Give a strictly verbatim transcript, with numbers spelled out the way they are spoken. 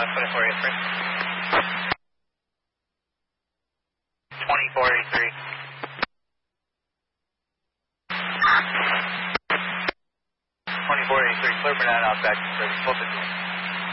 twenty-four eighty-three. twenty-four eighty-three. twenty-four eighty-three, clear for nine out back to thirty, twelve fifty-one.